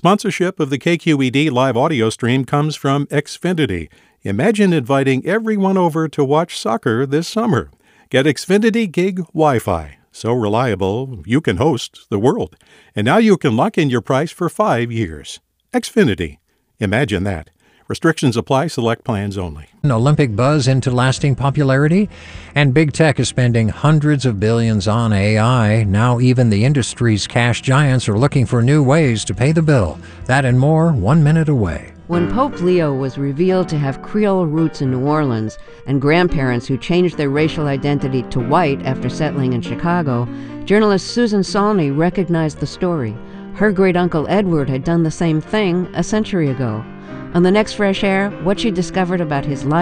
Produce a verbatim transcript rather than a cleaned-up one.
Sponsorship of the K Q E D live audio stream comes from Xfinity. Imagine inviting everyone over to watch soccer this summer. Get Xfinity Gig Wi-Fi. So reliable, you can host the world. And now you can lock in your price for five years. Xfinity. Imagine that. Restrictions apply. Select plans only. Olympic buzz into lasting popularity, and big tech is spending hundreds of billions on A I. Now even the industry's cash giants are looking for new ways to pay the bill. That and more, one minute away. When Pope Leo was revealed to have Creole roots in New Orleans and grandparents who changed their racial identity to white after settling in Chicago, journalist Susan Sawney recognized the story. Her great-uncle Edward had done the same thing a century ago. On the next Fresh Air, what she discovered about his life